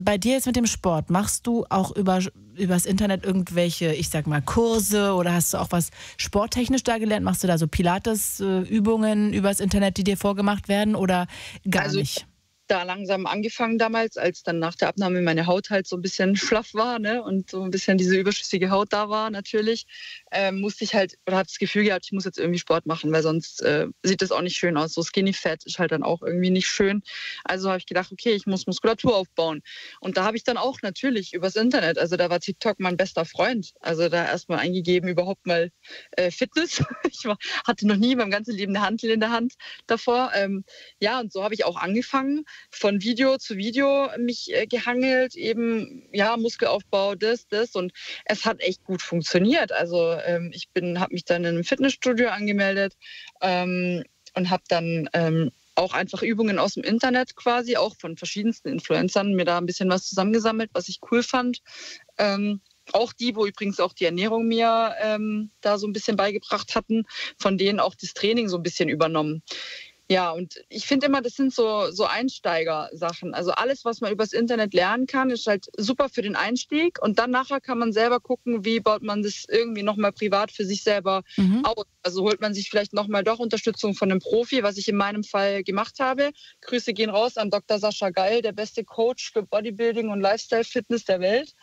bei dir jetzt mit dem Sport, machst du auch übers Internet irgendwelche, ich sag mal, Kurse oder hast du auch was sporttechnisch da gelernt? Machst du da so Pilates-Übungen übers Internet, die dir vorgemacht werden oder gar nicht? Da langsam angefangen damals, als dann nach der Abnahme meine Haut halt so ein bisschen schlaff war, ne, und so ein bisschen diese überschüssige Haut da war natürlich, musste ich halt, oder habe das Gefühl gehabt, ich muss jetzt irgendwie Sport machen, weil sonst sieht das auch nicht schön aus. So Skinny Fat ist halt dann auch irgendwie nicht schön. Also habe ich gedacht, okay, ich muss Muskulatur aufbauen. Und da habe ich dann auch natürlich übers Internet, also da war TikTok mein bester Freund. Also da erstmal eingegeben, überhaupt mal Fitness. Hatte noch nie in meinem ganzen Leben eine Hantel in der Hand davor. Ja, und so habe ich auch angefangen, von Video zu Video mich gehangelt, eben, ja, Muskelaufbau, das. Und es hat echt gut funktioniert. Also ich habe mich dann in einem Fitnessstudio angemeldet und habe dann auch einfach Übungen aus dem Internet quasi, auch von verschiedensten Influencern, mir da ein bisschen was zusammengesammelt, was ich cool fand. Auch die, wo übrigens auch die Ernährung mir da so ein bisschen beigebracht hatten, von denen auch das Training so ein bisschen übernommen. Ja, und ich finde immer, das sind so Einsteigersachen. Also alles, was man übers Internet lernen kann, ist halt super für den Einstieg. Und dann nachher kann man selber gucken, wie baut man das irgendwie nochmal privat für sich selber aus. Also holt man sich vielleicht nochmal doch Unterstützung von einem Profi, was ich in meinem Fall gemacht habe. Grüße gehen raus an Dr. Sascha Geil, der beste Coach für Bodybuilding und Lifestyle-Fitness der Welt.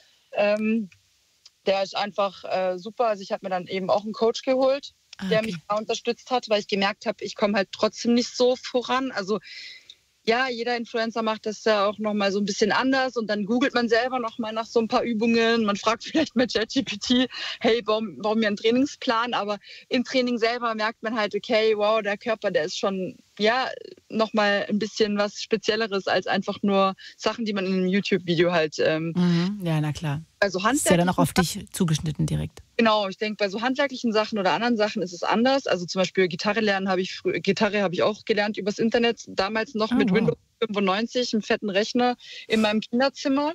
Der ist einfach super. Also ich habe mir dann eben auch einen Coach geholt, der mich da unterstützt hat, weil ich gemerkt habe, ich komme halt trotzdem nicht so voran. Also ja, jeder Influencer macht das ja auch nochmal so ein bisschen anders und dann googelt man selber nochmal nach so ein paar Übungen. Man fragt vielleicht mit ChatGPT, hey, warum mir einen Trainingsplan? Aber im Training selber merkt man halt, okay, wow, der Körper, der ist schon, ja, nochmal ein bisschen was Spezielleres als einfach nur Sachen, die man in einem YouTube-Video halt... Ja, na klar. Also das ist ja dann auch auf dich zugeschnitten direkt. Genau, ich denke, bei so handwerklichen Sachen oder anderen Sachen ist es anders. Also zum Beispiel Gitarre habe ich auch gelernt übers Internet, damals noch mit Windows 95, einem fetten Rechner in meinem Kinderzimmer.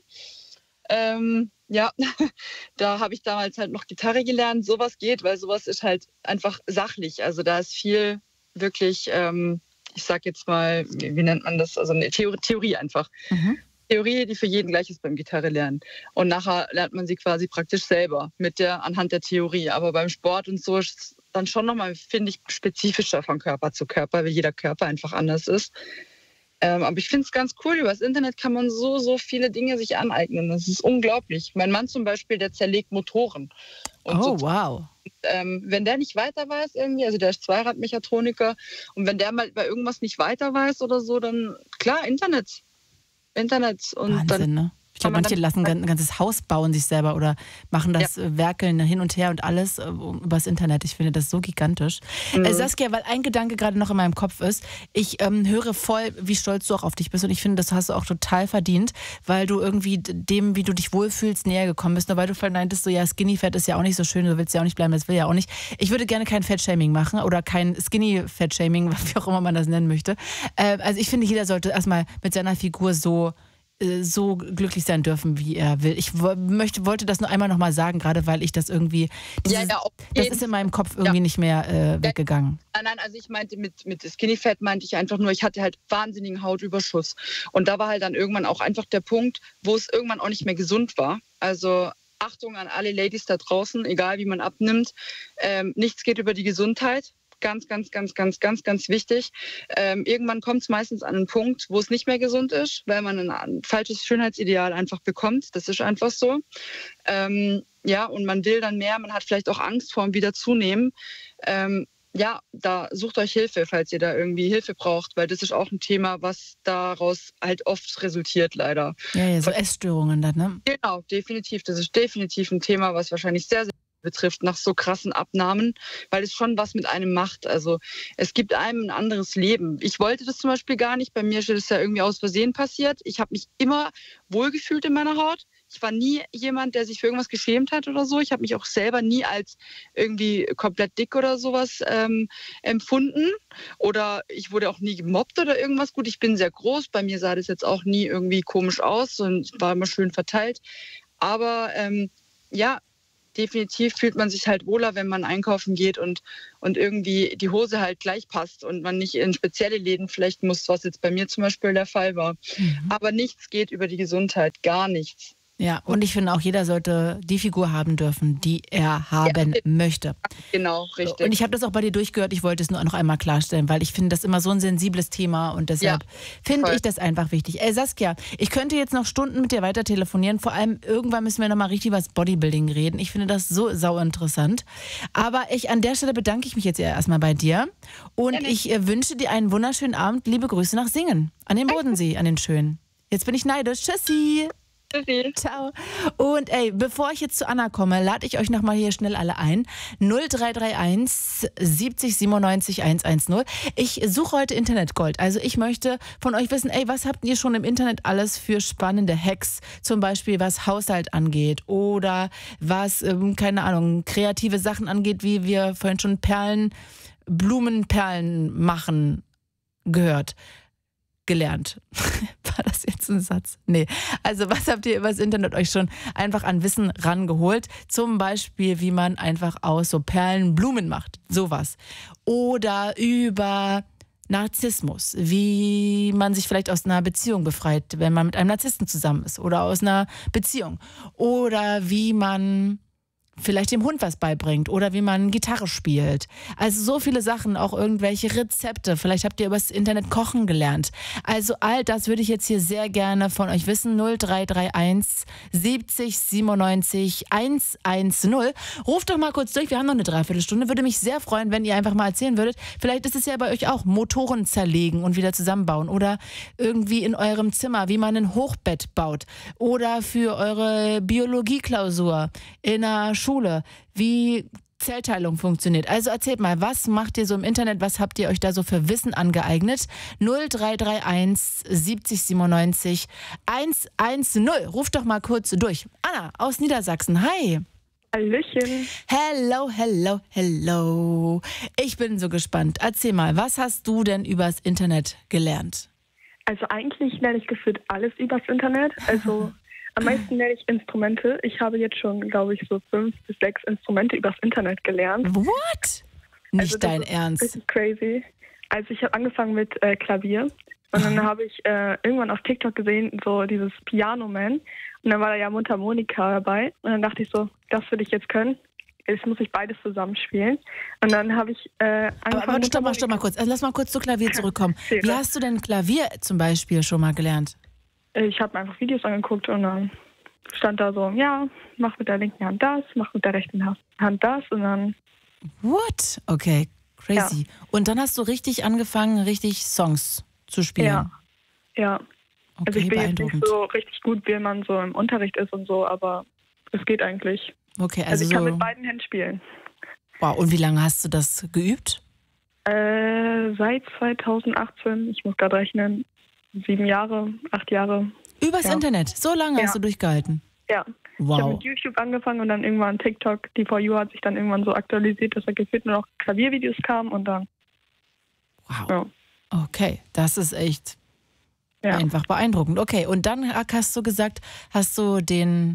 Ja, da habe ich damals halt noch Gitarre gelernt. Sowas geht, weil sowas ist halt einfach sachlich. Also da ist viel wirklich, ich sag jetzt mal, wie nennt man das? Also eine Theorie einfach. Theorie, die für jeden gleich ist beim Gitarre lernen. Und nachher lernt man sie quasi praktisch selber anhand der Theorie. Aber beim Sport und so ist es dann schon nochmal, finde ich, spezifischer von Körper zu Körper, weil jeder Körper einfach anders ist. Aber ich finde es ganz cool, über das Internet kann man so viele Dinge sich aneignen. Das ist unglaublich. Mein Mann zum Beispiel, der zerlegt Motoren. Und wow. Wenn der nicht weiter weiß irgendwie, also der ist Zweiradmechatroniker, und wenn der mal bei irgendwas nicht weiter weiß oder so, dann klar, Internet und Wahnsinn, dann ne? Ich glaube, manche lassen ein ganzes Haus bauen sich selber oder machen das Werkeln hin und her und alles übers Internet. Ich finde das so gigantisch. Saskia, weil ein Gedanke gerade noch in meinem Kopf ist, ich höre voll, wie stolz du auch auf dich bist und ich finde, das hast du auch total verdient, weil du irgendwie dem, wie du dich wohlfühlst, näher gekommen bist. Nur weil du verneintest, so ja, Skinny Fat ist ja auch nicht so schön, du willst ja auch nicht bleiben, das will ja auch nicht. Ich würde gerne kein Fat-Shaming machen oder kein Skinny-Fat-Shaming, wie auch immer man das nennen möchte. Also ich finde, jeder sollte erstmal mit seiner Figur so glücklich sein dürfen, wie er will. Ich wollte das nur einmal nochmal sagen, gerade weil ich das irgendwie, das ist in meinem Kopf irgendwie nicht mehr weggegangen. Nein, also ich meinte mit Skinny Fat meinte ich einfach nur, ich hatte halt wahnsinnigen Hautüberschuss. Und da war halt dann irgendwann auch einfach der Punkt, wo es irgendwann auch nicht mehr gesund war. Also Achtung an alle Ladies da draußen, egal wie man abnimmt, nichts geht über die Gesundheit. Ganz, ganz, ganz, ganz, ganz, ganz wichtig. Irgendwann kommt es meistens an einen Punkt, wo es nicht mehr gesund ist, weil man ein falsches Schönheitsideal einfach bekommt. Das ist einfach so. Ja, und man will dann mehr, man hat vielleicht auch Angst vor dem Wiederzunehmen. Ja, da sucht euch Hilfe, falls ihr da irgendwie Hilfe braucht, weil das ist auch ein Thema, was daraus halt oft resultiert, leider. Ja, so Essstörungen dann, ne? Genau, definitiv. Das ist definitiv ein Thema, was wahrscheinlich sehr, sehr betrifft nach so krassen Abnahmen, weil es schon was mit einem macht. Also es gibt einem ein anderes Leben. Ich wollte das zum Beispiel gar nicht. Bei mir ist das ja irgendwie aus Versehen passiert. Ich habe mich immer wohlgefühlt in meiner Haut. Ich war nie jemand, der sich für irgendwas geschämt hat oder so. Ich habe mich auch selber nie als irgendwie komplett dick oder sowas empfunden. Oder ich wurde auch nie gemobbt oder irgendwas. Gut, ich bin sehr groß. Bei mir sah das jetzt auch nie irgendwie komisch aus und war immer schön verteilt. Aber ja, definitiv fühlt man sich halt wohler, wenn man einkaufen geht und irgendwie die Hose halt gleich passt und man nicht in spezielle Läden vielleicht muss, was jetzt bei mir zum Beispiel der Fall war. Aber nichts geht über die Gesundheit, gar nichts. Ja, und ich finde auch, jeder sollte die Figur haben dürfen, die er haben möchte. Genau, richtig. Und ich habe das auch bei dir durchgehört, ich wollte es nur noch einmal klarstellen, weil ich finde das immer so ein sensibles Thema und deshalb finde ich das einfach wichtig. Saskia, ich könnte jetzt noch Stunden mit dir weiter telefonieren, vor allem irgendwann müssen wir nochmal richtig über das Bodybuilding reden. Ich finde das so sauinteressant. Aber an der Stelle bedanke ich mich jetzt erstmal bei dir und ich wünsche dir einen wunderschönen Abend. Liebe Grüße nach Singen, an den Bodensee, an den schönen. Jetzt bin ich neidisch. Tschüssi. Ciao. Und bevor ich jetzt zu Anna komme, lade ich euch nochmal hier schnell alle ein. 0331 70 97 110. Ich suche heute Internetgold. Also ich möchte von euch wissen, was habt ihr schon im Internet alles für spannende Hacks? Zum Beispiel was Haushalt angeht oder was, keine Ahnung, kreative Sachen angeht, wie wir vorhin schon Blumenperlen machen gelernt. War das jetzt ein Satz? Nee. Also was habt ihr über das Internet euch schon einfach an Wissen rangeholt? Zum Beispiel, wie man einfach aus so Perlen Blumen macht. Sowas. Oder über Narzissmus. Wie man sich vielleicht aus einer Beziehung befreit, wenn man mit einem Narzissten zusammen ist. Oder aus einer Beziehung. Oder wie man vielleicht dem Hund was beibringt oder wie man Gitarre spielt. Also so viele Sachen, auch irgendwelche Rezepte. Vielleicht habt ihr übers Internet kochen gelernt. Also all das würde ich jetzt hier sehr gerne von euch wissen. 0331 70 97 110. Ruft doch mal kurz durch, wir haben noch eine Dreiviertelstunde. Würde mich sehr freuen, wenn ihr einfach mal erzählen würdet. Vielleicht ist es ja bei euch auch Motoren zerlegen und wieder zusammenbauen oder irgendwie in eurem Zimmer, wie man ein Hochbett baut oder für eure Biologieklausur in einer Schule, wie Zellteilung funktioniert. Also erzählt mal, was macht ihr so im Internet, was habt ihr euch da so für Wissen angeeignet? 0331 70 97 110. Ruft doch mal kurz durch. Anna aus Niedersachsen, hi. Hallöchen. Hello, hello, hello. Ich bin so gespannt. Erzähl mal, was hast du denn übers Internet gelernt? Also eigentlich lerne ich gefühlt alles übers Internet. Also am meisten lerne ich Instrumente. Ich habe jetzt schon, glaube ich, so 5 bis 6 Instrumente übers Internet gelernt. What? Nicht also dein Ernst? Das ist crazy. Also ich habe angefangen mit Klavier und dann habe ich irgendwann auf TikTok gesehen, so dieses Piano Man. Und dann war da ja Mundharmonika dabei. Und dann dachte ich so, das würde ich jetzt können. Jetzt muss ich beides zusammenspielen. Und dann habe ich angefangen. Aber stopp mal kurz. Also lass mal kurz zu Klavier zurückkommen. Wie hast du denn Klavier zum Beispiel schon mal gelernt? Ich habe mir einfach Videos angeguckt und dann stand da so, ja, mach mit der linken Hand das, mach mit der rechten Hand das und dann... What? Okay, crazy. Ja. Und dann hast du richtig angefangen, richtig Songs zu spielen? Ja. Okay, also ich bin jetzt nicht so richtig gut, wie man so im Unterricht ist und so, aber es geht eigentlich. Okay, also ich kann mit beiden Händen spielen. Wow, und wie lange hast du das geübt? Seit 2018, ich muss gerade rechnen, 7 Jahre, 8 Jahre. Übers Internet? So lange hast du durchgehalten? Ja. Wow. Ich habe mit YouTube angefangen und dann irgendwann TikTok, die For You hat sich dann irgendwann so aktualisiert, dass da gefühlt nur noch Klaviervideos kamen und dann... Wow. Ja. Okay, das ist echt einfach beeindruckend. Okay, und dann hast du gesagt, hast du die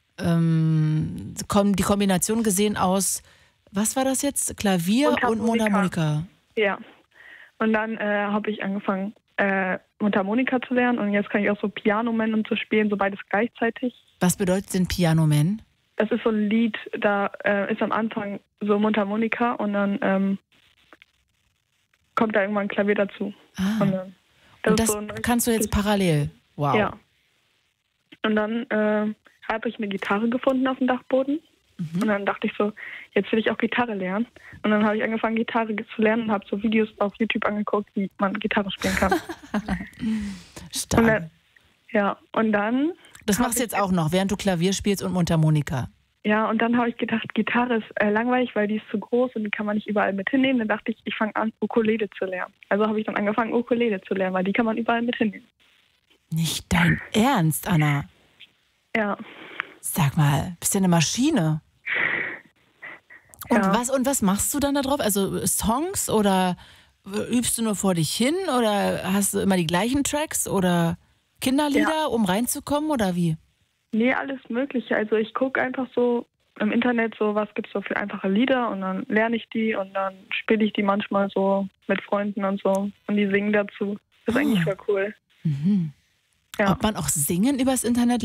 Kombination gesehen aus, was war das jetzt? Klavier und Mundharmonika. Ja. Und dann habe ich angefangen, Mundharmonika zu lernen und jetzt kann ich auch so Piano Man und so spielen, so beides gleichzeitig. Was bedeutet denn Piano Man? Das ist so ein Lied, da ist am Anfang so Mundharmonika und dann kommt da irgendwann ein Klavier dazu. Und das so kannst du jetzt parallel? Wow. Ja. Und dann habe ich eine Gitarre gefunden auf dem Dachboden. Und dann dachte ich so, jetzt will ich auch Gitarre lernen. Und dann habe ich angefangen, Gitarre zu lernen und habe so Videos auf YouTube angeguckt, wie man Gitarre spielen kann. Stark. Und dann... Das machst du jetzt auch noch, während du Klavier spielst und Mundharmonika? Ja, und dann habe ich gedacht, Gitarre ist langweilig, weil die ist zu groß und die kann man nicht überall mit hinnehmen. Dann dachte ich, ich fange an, Ukulele zu lernen. Also habe ich dann angefangen, Ukulele zu lernen, weil die kann man überall mit hinnehmen. Nicht dein Ernst, Anna? Ja. Sag mal, bist du eine Maschine? Und was machst du dann da drauf? Also Songs oder übst du nur vor dich hin oder hast du immer die gleichen Tracks oder Kinderlieder, um reinzukommen oder wie? Nee, alles Mögliche. Also ich gucke einfach so im Internet so, was gibt es so für einfache Lieder und dann lerne ich die und dann spiele ich die manchmal so mit Freunden und so und die singen dazu. Das ist eigentlich voll cool. Mhm. Ja. Ob man auch Singen übers Internet